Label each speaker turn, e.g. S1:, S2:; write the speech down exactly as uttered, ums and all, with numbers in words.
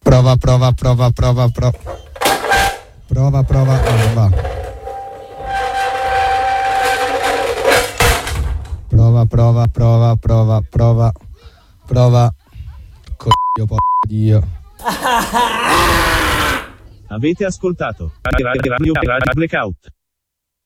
S1: Prova, prova, prova, prova, prova. Prova, prova, ah, va. Prova, prova, prova, prova, prova. Prova. Coglio, po' Dio.
S2: Avete ascoltato Radio Radio Radio Blackout.